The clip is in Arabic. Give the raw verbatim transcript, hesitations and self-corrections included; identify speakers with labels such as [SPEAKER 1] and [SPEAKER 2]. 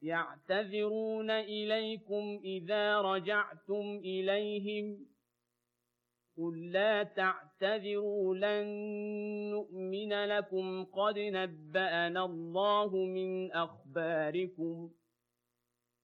[SPEAKER 1] يعتذرون إليكم إذا رجعتم إليهم قل لا تعتذروا لن نؤمن لكم قد نبأنا الله من أخباركم